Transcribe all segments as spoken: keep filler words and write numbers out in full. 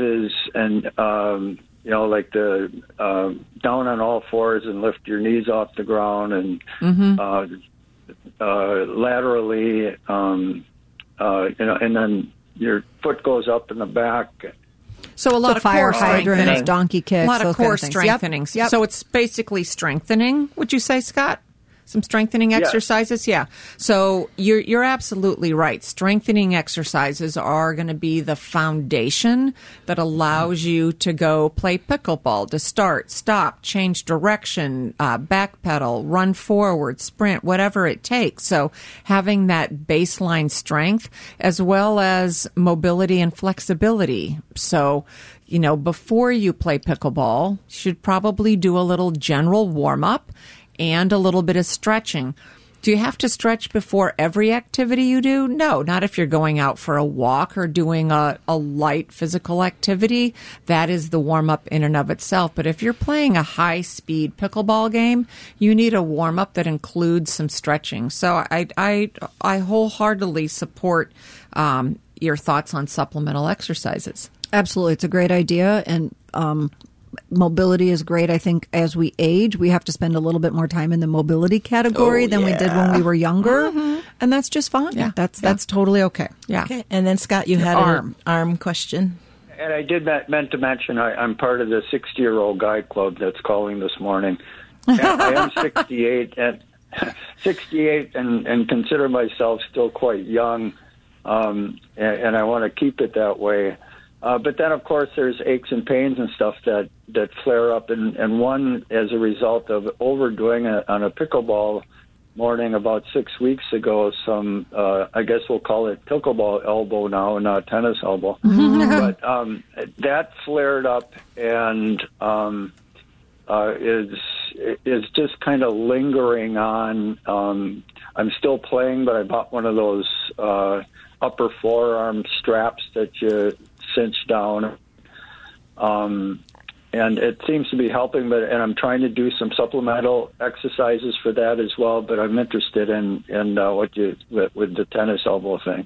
exercises and, um, you know, like the uh, down on all fours and lift your knees off the ground and mm-hmm. uh, uh, laterally, um, uh, you know, and then your foot goes up in the back. So a lot so of fire core hydrants, strengthening. donkey kicks, a lot of those core kind of things. strengthening. Yep. Yep. So it's basically strengthening. Would you say, Scott? Some strengthening Yes. exercises? Yeah. So you're you're absolutely right. Strengthening exercises are going to be the foundation that allows you to go play pickleball, to start, stop, change direction, uh, backpedal, run forward, sprint, whatever it takes. So having that baseline strength as well as mobility and flexibility. So, you know, before you play pickleball, you should probably do a little general warm-up and a little bit of stretching. Do you have to stretch before every activity you do? No, not if you're going out for a walk or doing a, a light physical activity. That is the warm-up in and of itself. But if you're playing a high-speed pickleball game, you need a warm-up that includes some stretching. So I, I, I wholeheartedly support um, your thoughts on supplemental exercises. Absolutely. It's a great idea. And um, mobility is great. I think as we age, we have to spend a little bit more time in the mobility category oh, than yeah. we did when we were younger. Mm-hmm. And that's just fine. Yeah. That's yeah. that's totally okay. Yeah. Okay. And then, Scott, you had arm. an arm question. And I did not, meant to mention I, I'm part of the sixty-year-old guy club that's calling this morning. And I am sixty-eight and sixty-eight and, and consider myself still quite young, um, and, and I want to keep it that way. Uh, but then, of course, there's aches and pains and stuff that, that flare up, and, and one as a result of overdoing it on a pickleball morning about six weeks ago. Some, uh, I guess we'll call it pickleball elbow now, not tennis elbow. But um, that flared up and um, uh, is is just kind of lingering on. Um, I'm still playing, but I bought one of those uh, upper forearm straps that you cinch down, um, and it seems to be helping. But and I'm trying to do some supplemental exercises for that as well. But I'm interested in in uh, what you with, with the tennis elbow thing.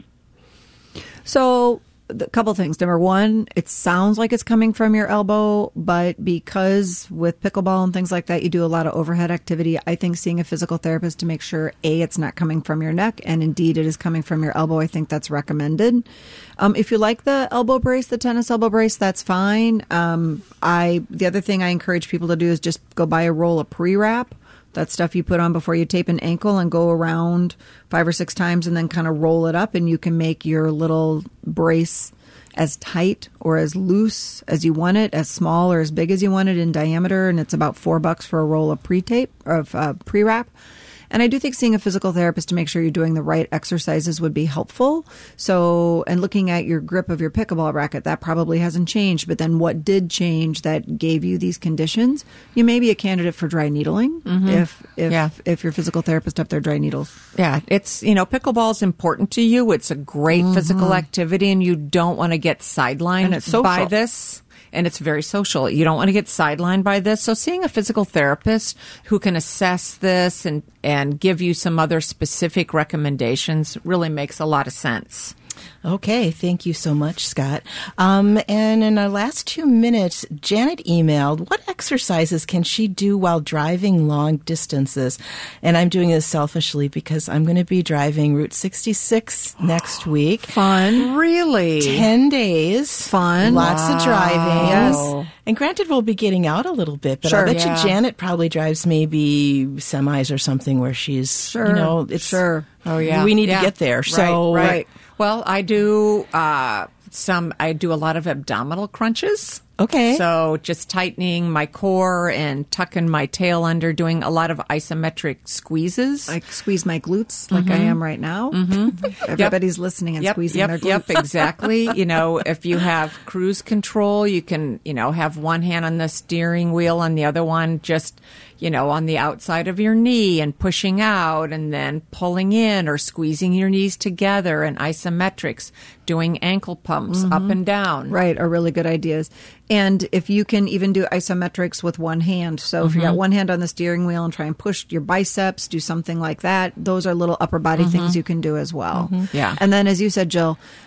So a couple things. Number one, it sounds like it's coming from your elbow, but because with pickleball and things like that, you do a lot of overhead activity. I think seeing a physical therapist to make sure, A, it's not coming from your neck, and indeed it is coming from your elbow, I think that's recommended. Um, if you like the elbow brace, the tennis elbow brace, that's fine. Um, I the other thing I encourage people to do is just go buy a roll of pre-wrap. That stuff you put on before you tape an ankle and go around five or six times and then kind of roll it up, and you can make your little brace as tight or as loose as you want it, as small or as big as you want it in diameter, and it's about four bucks for a roll of pre-tape, of uh, pre-wrap. And I do think seeing a physical therapist to make sure you're doing the right exercises would be helpful. So, and looking at your grip of your pickleball racket, that probably hasn't changed. But then what did change that gave you these conditions? You may be a candidate for dry needling mm-hmm. if if, yeah. if your physical therapist up there dry needles. Yeah, it's, you know, pickleball is important to you. It's a great mm-hmm. physical activity, and you don't want to get sidelined and it's social. by this. And it's very social. You don't want to get sidelined by this. So seeing a physical therapist who can assess this and, and give you some other specific recommendations really makes a lot of sense. Okay, thank you so much, Scott. Um, and in our last two minutes, Janet emailed, what exercises can she do while driving long distances? And I'm doing this selfishly because I'm going to be driving Route sixty-six next week. Fun. Really? Ten days. Fun. Lots wow. of driving. Yes. And granted, we'll be getting out a little bit, but sure. I bet yeah. you Janet probably drives maybe semis or something where she's, sure. you know, it's, sure. Oh, yeah. we need yeah. to get there. So, right, right. right. Well, I do uh, some. I do a lot of abdominal crunches. Okay. So just tightening my core and tucking my tail under, doing a lot of isometric squeezes. I squeeze my glutes like mm-hmm. I am right now. Mm-hmm. Everybody's yep. listening and yep, squeezing yep, their glutes. Yep, exactly. You know, if you have cruise control, you can, you know, have one hand on the steering wheel and the other one just, you know, on the outside of your knee and pushing out and then pulling in or squeezing your knees together, and isometrics, doing ankle pumps mm-hmm. up and down. Right, are really good ideas. And if you can even do isometrics with one hand. So if mm-hmm. you got one hand on the steering wheel and try and push your biceps, do something like that. Those are little upper body mm-hmm. things you can do as well. Mm-hmm. Yeah. And then, as you said, Jill,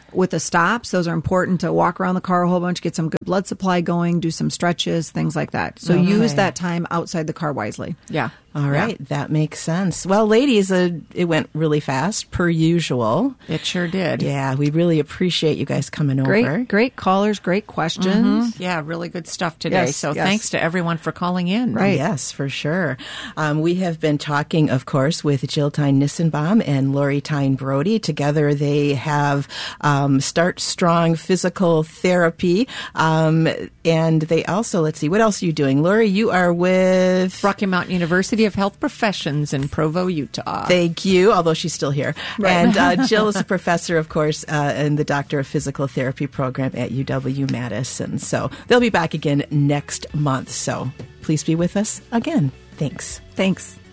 with the stops, those are important to walk around the car a whole bunch, get some good blood supply going, do some stretches, things like that. So Okay. use that time outside the car wisely. Yeah. All right, Yeah. that makes sense. Well, ladies, uh, it went really fast, per usual. It sure did. Yeah, we really appreciate you guys coming Great, over. great callers, great questions. Yeah, really good stuff today. Yes, so yes. thanks to everyone for calling in. Right. Yes, for sure. Um, we have been talking, of course, with Jill Tyne Nissenbaum and Lori Tyne Brody. Together, they have um, Start Strong Physical Therapy. Um, and they also, let's see, what else are you doing? Lori, you are with... Rocky Mountain University of Health Professions in Provo, Utah. Thank you, although she's still here. And uh, Jill is a professor, of course, uh, in the Doctor of Physical Therapy program at U W-Madison. So they'll be back again next month. So please be with us again. Thanks. Thanks.